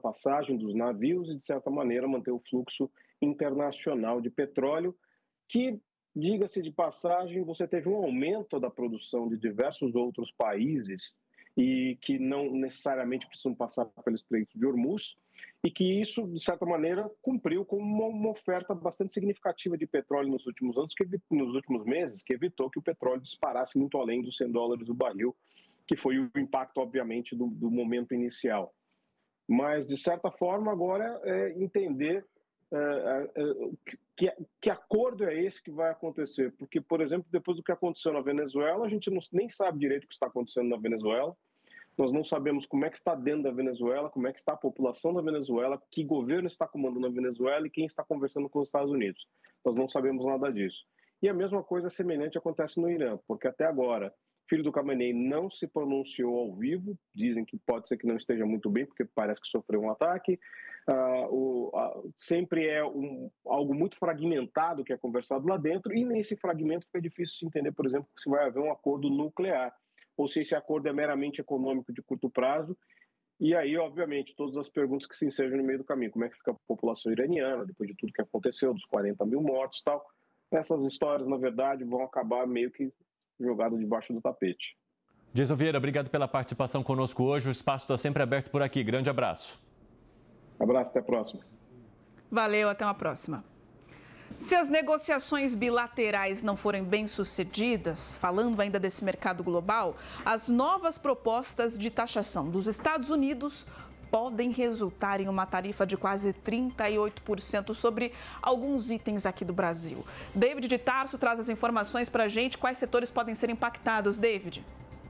passagem dos navios e, de certa maneira, manter o fluxo internacional de petróleo, que, diga-se de passagem, você teve um aumento da produção de diversos outros países e que não necessariamente precisam passar pelo Estreito de Hormuz, e que isso, de certa maneira, cumpriu com uma oferta bastante significativa de petróleo nos últimos anos, nos últimos meses, que evitou que o petróleo disparasse muito além dos $100 o barril, que foi o impacto, obviamente, do momento inicial. Mas, de certa forma, agora é entender que acordo é esse que vai acontecer. Porque, por exemplo, depois do que aconteceu na Venezuela, a gente nem sabe direito o que está acontecendo na Venezuela. Nós não sabemos como é que está dentro da Venezuela, como é que está a população da Venezuela, que governo está comandando a Venezuela e quem está conversando com os Estados Unidos. Nós não sabemos nada disso. E a mesma coisa semelhante acontece no Irã, porque até agora, filho do Khamenei não se pronunciou ao vivo, dizem que pode ser que não esteja muito bem, porque parece que sofreu um ataque. Sempre é algo muito fragmentado que é conversado lá dentro, e nesse fragmento fica difícil se entender, por exemplo, se vai haver um acordo nuclear, ou se esse acordo é meramente econômico de curto prazo. E aí, obviamente, todas as perguntas que se ensejam no meio do caminho. Como é que fica a população iraniana, depois de tudo que aconteceu, dos 40 mil mortos e tal. Essas histórias, na verdade, vão acabar meio que jogadas debaixo do tapete. Jason Vieira, obrigado pela participação conosco hoje. O espaço está sempre aberto por aqui. Grande abraço. Abraço, até a próxima. Valeu, até uma próxima. Se as negociações bilaterais não forem bem-sucedidas, falando ainda desse mercado global, as novas propostas de taxação dos Estados Unidos podem resultar em uma tarifa de quase 38% sobre alguns itens aqui do Brasil. David de Tarso traz as informações para a gente. Quais setores podem ser impactados, David?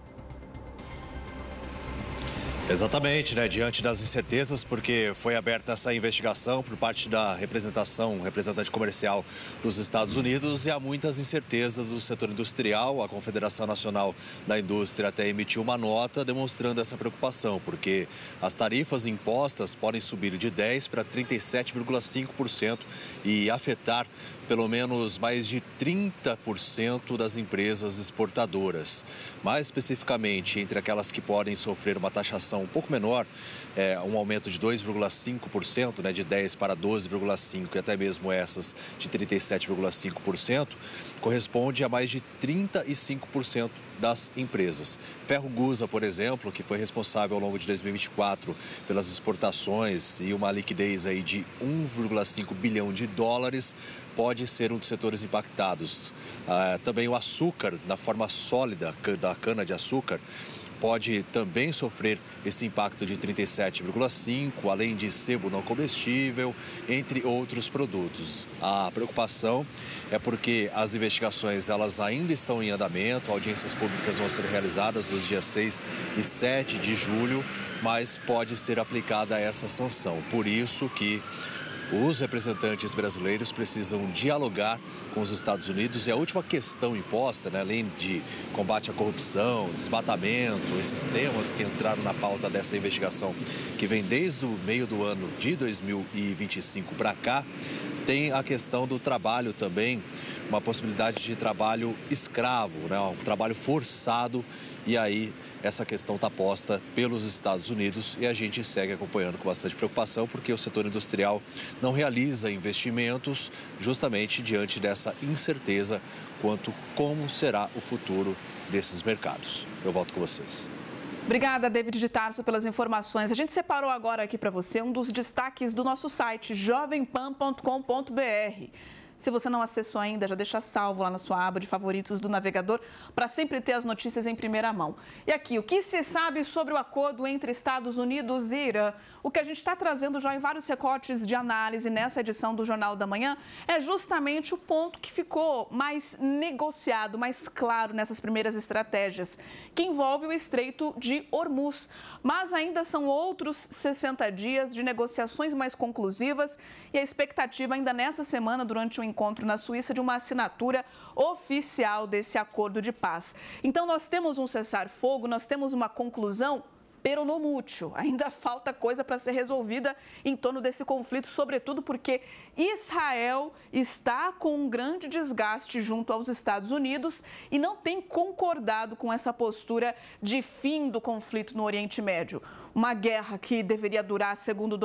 Exatamente, né? Diante das incertezas, porque foi aberta essa investigação por parte da representante comercial dos Estados Unidos, e há muitas incertezas do setor industrial. A Confederação Nacional da Indústria até emitiu uma nota demonstrando essa preocupação, porque as tarifas impostas podem subir de 10% para 37,5% e afetar pelo menos mais de 30% das empresas exportadoras. Mais especificamente, entre aquelas que podem sofrer uma taxação um pouco menor, um aumento de 2,5%, né, de 10% para 12,5%, e até mesmo essas de 37,5%, corresponde a mais de 35% das empresas. Ferro-Gusa, por exemplo, que foi responsável ao longo de 2024 pelas exportações e uma liquidez aí de 1,5 bilhão de dólares, pode ser um dos setores impactados. Também o açúcar, na forma sólida da cana-de-açúcar, pode também sofrer esse impacto de 37,5%, além de sebo não comestível, entre outros produtos. A preocupação é porque as investigações elas ainda estão em andamento, audiências públicas vão ser realizadas nos dias 6 e 7 de julho, mas pode ser aplicada essa sanção. Por isso que os representantes brasileiros precisam dialogar com os Estados Unidos, e a última questão imposta, né, além de combate à corrupção, desmatamento, esses temas que entraram na pauta dessa investigação, que vem desde o meio do ano de 2025 para cá, tem a questão do trabalho também, uma possibilidade de trabalho escravo, né, um trabalho forçado, e aí essa questão está posta pelos Estados Unidos e a gente segue acompanhando com bastante preocupação, porque o setor industrial não realiza investimentos justamente diante dessa incerteza quanto como será o futuro desses mercados. Eu volto com vocês. Obrigada, David de Tarso, pelas informações. A gente separou agora aqui para você um dos destaques do nosso site, jovempan.com.br. Se você não acessou ainda, já deixa salvo lá na sua aba de favoritos do navegador para sempre ter as notícias em primeira mão. E aqui, o que se sabe sobre o acordo entre Estados Unidos e Irã? O que a gente está trazendo já em vários recortes de análise nessa edição do Jornal da Manhã é justamente o ponto que ficou mais negociado, mais claro nessas primeiras estratégias, que envolve o Estreito de Hormuz. Mas ainda são outros 60 dias de negociações mais conclusivas e a expectativa ainda nessa semana, durante o encontro na Suíça, de uma assinatura oficial desse acordo de paz. Então, nós temos um cessar-fogo, nós temos uma conclusão, pero no mútuo. Ainda falta coisa para ser resolvida em torno desse conflito, sobretudo porque Israel está com um grande desgaste junto aos Estados Unidos e não tem concordado com essa postura de fim do conflito no Oriente Médio. Uma guerra que deveria durar, segundo